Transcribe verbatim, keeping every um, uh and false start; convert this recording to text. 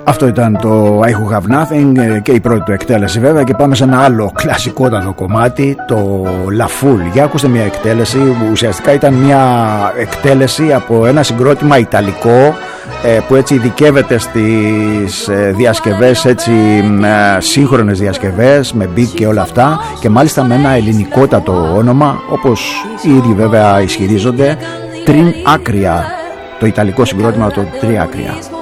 Αυτό ήταν το I Who Have Nothing και η πρώτη του εκτέλεση βέβαια, και πάμε σε ένα άλλο κλασικότατο κομμάτι, το La Foule. Για ακούστε μια εκτέλεση που ουσιαστικά ήταν μια εκτέλεση από ένα συγκρότημα ιταλικό που έτσι ειδικεύεται στις διασκευές, έτσι σύγχρονες διασκευές με beat και όλα αυτά, και μάλιστα με ένα ελληνικότατο όνομα, όπως οι ίδιοι βέβαια ισχυρίζονται, Trin Acria, το ιταλικό συγκρότημα, το Trin Acria.